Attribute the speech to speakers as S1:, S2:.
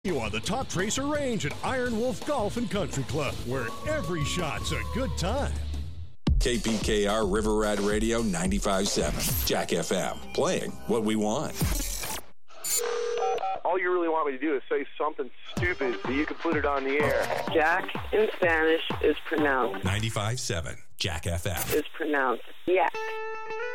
S1: You on the Top Tracer Range at Iron Wolf Golf and Country Club, where every shot's a good time.
S2: KPKR River Rat Radio 95.7. Jack FM. Playing what we want.
S3: All you really want me to do is say something stupid so you can put it on the air.
S4: Jack in Spanish is pronounced.
S2: 95.7. Jack FM.
S4: Is pronounced Jack.